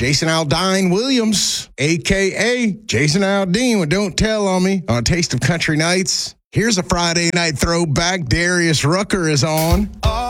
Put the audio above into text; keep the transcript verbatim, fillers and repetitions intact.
Jason Aldean Williams, a k a. Jason Aldean with Don't Tell on Me on Taste of Country Nights. Here's a Friday night throwback. Darius Rucker is on.